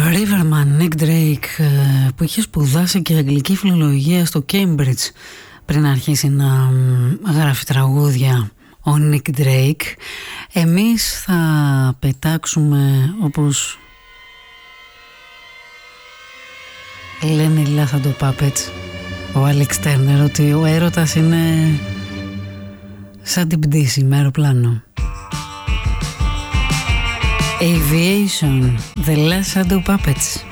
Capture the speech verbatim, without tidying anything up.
Riverman, Nick Drake, που είχε σπουδάσει και αγγλική φιλολογία στο Cambridge πριν αρχίσει να γράφει τραγούδια, ο Nick Drake. Εμείς θα πετάξουμε, όπως λένε οι Λάθαντο Puppets, ο Alex Turner, ότι ο έρωτας είναι σαν την πτήση με αεροπλάνο. Aviation, The Last Shadow Puppets.